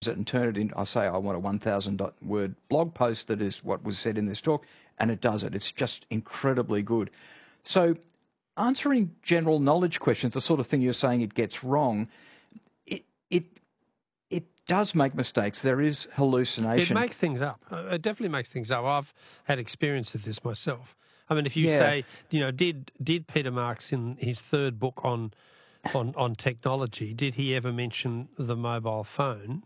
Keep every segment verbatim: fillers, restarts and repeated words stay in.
it and turn it into, I say I want a one thousand word blog post that is what was said in this talk, and it does it. It's just incredibly good. So answering general knowledge questions, the sort of thing you're saying it gets wrong, it it it does make mistakes. There is hallucination. It makes things up. It definitely makes things up. I've had experience of this myself. I mean, if you Yeah. say, you know, did did Peter Marks in his third book on on on technology, did he ever mention the mobile phone?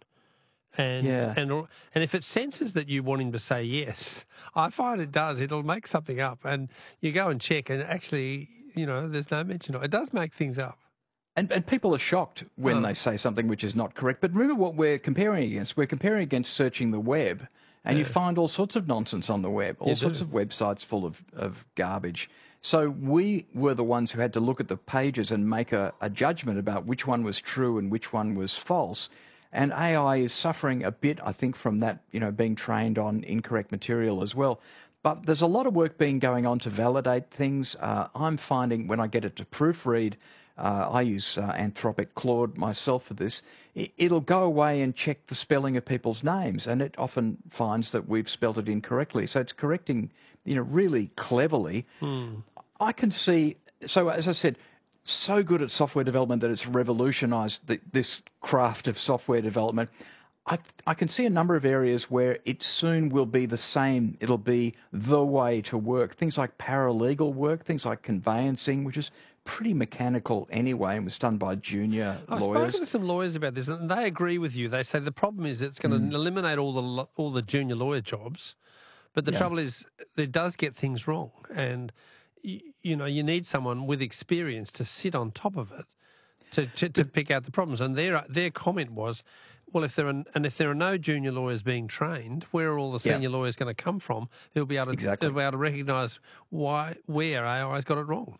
And Yeah. and and if it senses that you want him to say yes, I find it does. It'll make something up, and you go and check, and actually, you know, there's no mention of it. It does make things up. And, and people are shocked when Oh. they say something which is not correct. But remember what we're comparing against. We're comparing against searching the web, and you find all sorts of nonsense on the web, all You sorts do. of websites full of, of garbage. So we were the ones who had to look at the pages and make a, a judgment about which one was true and which one was false. And A I is suffering a bit, I think, from that, you know, being trained on incorrect material as well. But there's a lot of work being going on to validate things. Uh, I'm finding when I get it to proofread, uh, I use uh, Anthropic Claude myself for this, it, it'll go away and check the spelling of people's names, and it often finds that we've spelt it incorrectly. So it's correcting, you know, really cleverly. Hmm. I can see, so as I said, so good at software development that it's revolutionised the, this craft of software development. I, I can see a number of areas where it soon will be the same. It'll be the way to work. Things like paralegal work, things like conveyancing, which is pretty mechanical anyway and was done by junior I've lawyers. spoken to some lawyers about this, and they agree with you. They say the problem is it's going to eliminate all the lo- all the junior lawyer jobs, but the Yeah. trouble is it does get things wrong, and you, you know you need someone with experience to sit on top of it to to, to pick out the problems. And their their comment was, well, if there are and if there are no junior lawyers being trained, where are all the Yeah. senior lawyers going to come from? Who'll be able to Exactly. who'll be able to recognise why where A I's got it wrong.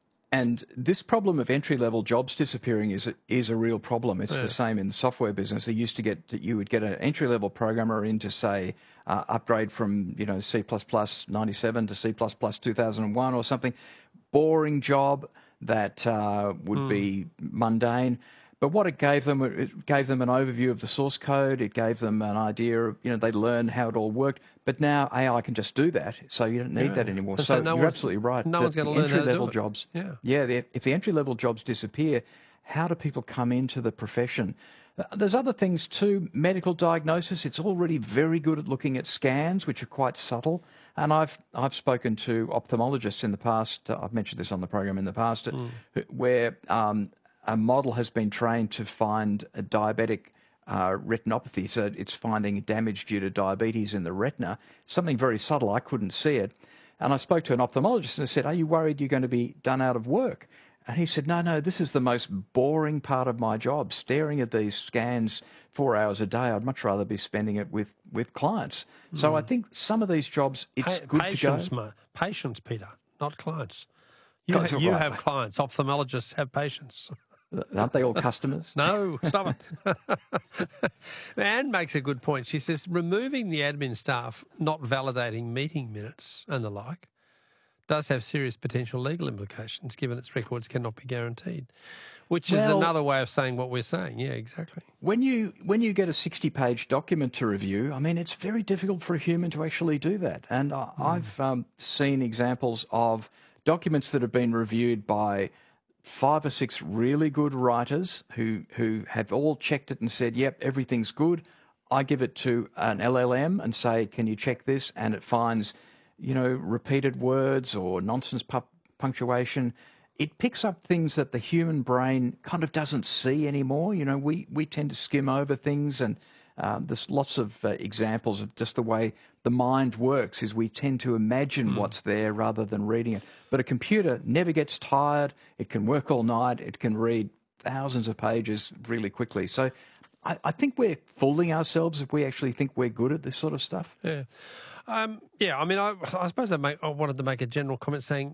And this problem of entry-level jobs disappearing is a, is a real problem. It's Yeah. the same in the software business. It used to get you would get an entry-level programmer in to say uh, upgrade from you know C plus plus ninety-seven to C plus plus two thousand one or something. Boring job that uh, would be mundane. But what it gave them, it gave them an overview of the source code. It gave them an idea of, you know, they learned how it all worked. But now A I can just do that, so you don't need Yeah. that anymore. And So, so no you're one's- absolutely right. no that one's gonna the learn how to do entry-level it. jobs. Yeah. Yeah, the, if the entry-level jobs disappear, how do people come into the profession? Uh, There's other things too. Medical diagnosis, it's already very good at looking at scans, which are quite subtle. And I've I've spoken to ophthalmologists in the past. Uh, I've mentioned this on the program in the past, uh, who- where um, a model has been trained to find a diabetic uh, retinopathy. So it's finding damage due to diabetes in the retina. Something very subtle. I couldn't see it. And I spoke to an ophthalmologist and I said, "Are you worried you're going to be done out of work?" And he said, no, no, this is the most boring part of my job, staring at these scans four hours a day. I'd much rather be spending it with, with clients. So I think some of these jobs, it's Pa- good patients, to go. Ma- patients, Peter, not clients. You, That's ha- you right. have clients. Ophthalmologists have patients. Aren't they all customers? No, stop it. Anne makes a good point. She says removing the admin staff not validating meeting minutes and the like does have serious potential legal implications, given its records cannot be guaranteed, which is Well- another way of saying what we're saying. Yeah, exactly. When you when you get a sixty-page document to review, I mean, it's very difficult for a human to actually do that. And I I've um, seen examples of documents that have been reviewed by five or six really good writers who who have all checked it and said, "Yep, everything's good." I give it to an L L M and say, "Can you check this?" And it finds, you know, repeated words or nonsense pu- punctuation. It picks up things that the human brain kind of doesn't see anymore. You know, we, we tend to skim over things, and um, there's lots of uh, examples of just the way the mind works is we tend to imagine what's there rather than reading it. But a computer never gets tired. It can work all night. It can read thousands of pages really quickly. So I, I think we're fooling ourselves if we actually think we're good at this sort of stuff. Yeah. Um, yeah, I mean, I, I suppose I, make, I wanted to make a general comment saying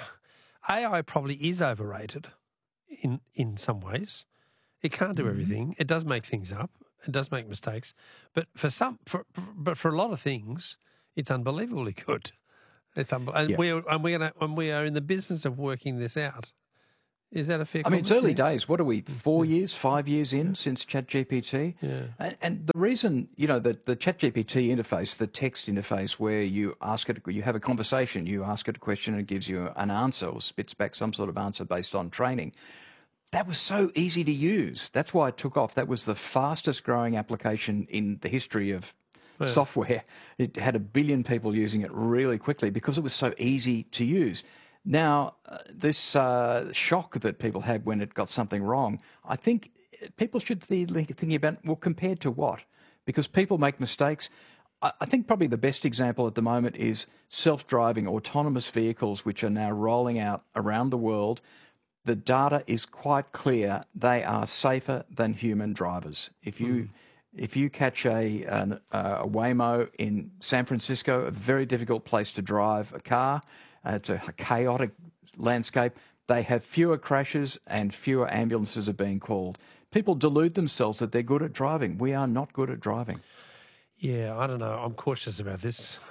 A I probably is overrated in in some ways. It can't do everything. It does make things up. It does make mistakes. But for some, for, for but for a lot of things, it's unbelievably good. It's unbe- and Yeah. we are, and we are and we are in the business of working this out. Is that a fair I comment? mean, it's early yeah. days. What are we, four years, five years in since ChatGPT? Yeah. And, and the reason, you know, the, the ChatGPT interface, the text interface where you ask it, you have a conversation, you ask it a question and it gives you an answer or spits back some sort of answer based on training. That was so easy to use. That's why it took off. That was the fastest growing application in the history of yeah. software. It had a billion people using it really quickly because it was so easy to use. Now, uh, this uh, shock that people had when it got something wrong, I think people should be thinking about, well, compared to what? Because people make mistakes. I, I think probably the best example at the moment is self-driving autonomous vehicles, which are now rolling out around the world. The data is quite clear. They are safer than human drivers. If you... Mm. If you catch a, an, a Waymo in San Francisco, a very difficult place to drive a car, uh, it's a chaotic landscape, they have fewer crashes and fewer ambulances are being called. People delude themselves that they're good at driving. We are not good at driving. Yeah, I don't know. I'm cautious about this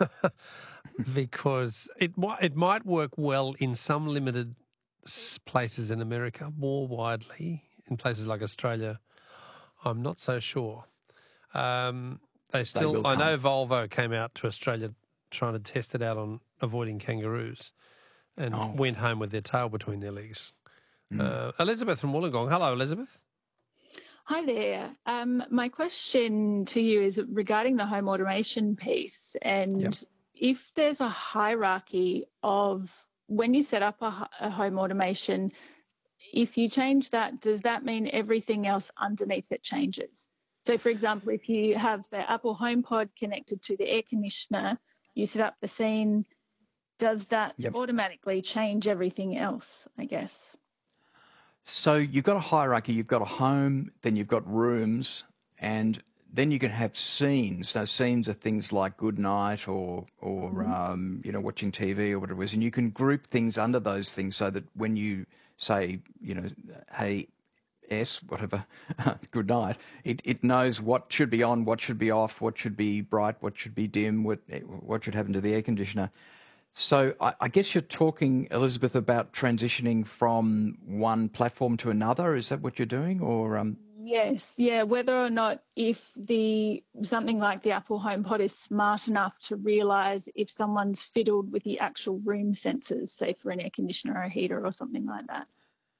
because it might, it might work well in some limited places in America, more widely in places like Australia. I'm not so sure. Um, they still, they I know Volvo came out to Australia trying to test it out on avoiding kangaroos and oh. went home with their tail between their legs. Mm. Uh, Elizabeth from Wollongong. Hello, Elizabeth. Hi there. Um, my question to you is regarding the home automation piece. And yep. if there's a hierarchy of when you set up a, a home automation, if you change that, does that mean everything else underneath it changes? So, for example, if you have the Apple HomePod connected to the air conditioner, you set up the scene, does that yep. automatically change everything else, I guess? So you've got a hierarchy. You've got a home, then you've got rooms, and then you can have scenes. Now, scenes are things like good night or, or mm-hmm. um, you know, watching T V or whatever it is, and you can group things under those things so that when you say, you know, hey, S, whatever, good night, it, it knows what should be on, what should be off, what should be bright, what should be dim, what what should happen to the air conditioner. So I, I guess you're talking, Elizabeth, about transitioning from one platform to another. Is that what you're doing? Or um... Yes, yeah, whether or not if the something like the Apple HomePod is smart enough to realise if someone's fiddled with the actual room sensors, say for an air conditioner or a heater or something like that.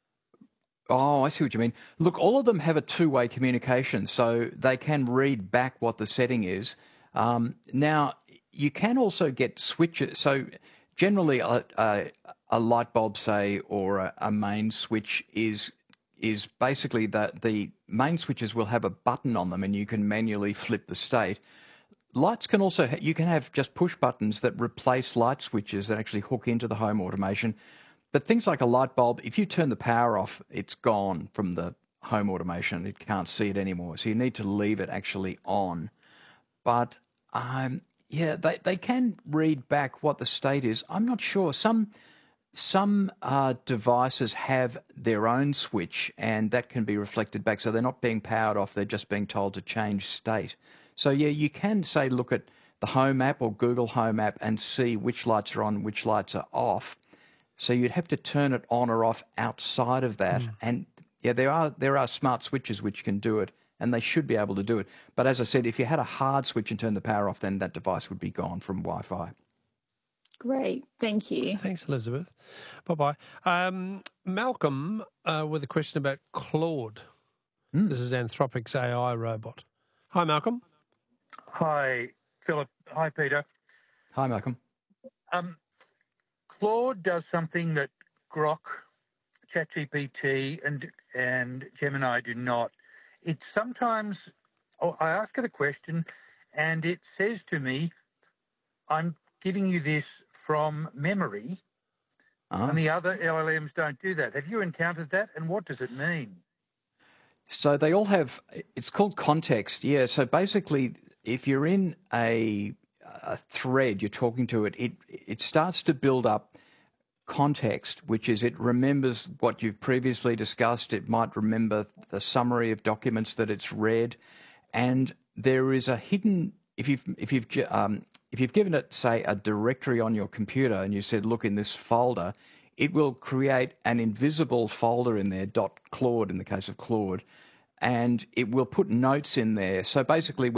Oh, I see what you mean. Look, all of them have a two-way communication, so they can read back what the setting is. Um, now, you can also get switches. So generally a, a, a light bulb, say, or a, a main switch is is basically that the main switches will have a button on them and you can manually flip the state. Lights can also, ha- you can have just push buttons that replace light switches that actually hook into the home automation. But things like a light bulb, if you turn the power off, it's gone from the home automation. It can't see it anymore. So you need to leave it actually on. But, um, yeah, they, they can read back what the state is. I'm not sure. Some some uh, devices have their own switch, and that can be reflected back. So they're not being powered off. They're just being told to change state. So, yeah, you can, say, look at the Home app or Google Home app and see which lights are on, which lights are off. So you'd have to turn it on or off outside of that. Mm. And yeah, there are there are smart switches which can do it, and they should be able to do it. But as I said, if you had a hard switch and turned the power off, then that device would be gone from Wi-Fi. Great, thank you. Thanks, Elizabeth. Bye-bye. Um, Malcolm uh, with a question about Claude. Mm. This is Anthropic's A I robot. Hi, Malcolm. Hi, Philip. Hi, Peter. Hi, Malcolm. Um. Claude does something that Grok, ChatGPT, and and Gemini do not. It sometimes, oh, I ask it a question, and it says to me, "I'm giving you this from memory," uh-huh. and the other L L Ms don't do that. Have you encountered that, and what does it mean? So they all have. It's called context. Yeah. So basically, if you're in a a thread, you're talking to it, it it starts to build up context, which is it remembers what you've previously discussed. It might remember the summary of documents that it's read, and there is a hidden. If you've if you've um, if you've given it, say, a directory on your computer, and you said, "Look in this folder," it will create an invisible folder in there, .claude in the case of Claude, and it will put notes in there. So basically,